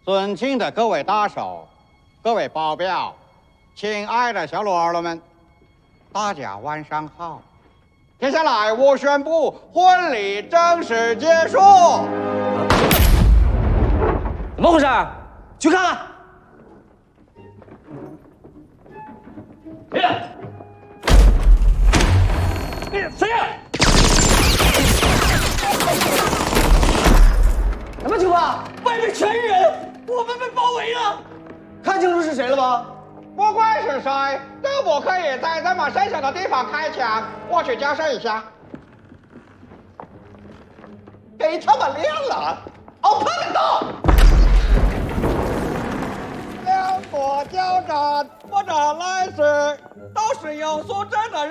尊敬的各位大寿、各位保镖、亲爱的小喽啰们，大家晚上好！接下来我宣布婚礼正式结束。 怎么回事？去看看。谁呀？什么情况？外面全是人，我们被包围了。看清楚是谁了吗？ 不管是谁，都不可以在这么神圣的地方开枪。我去交涉一下。 给他们亮了，好看到。 两国交战，我这来是都是有素质的人。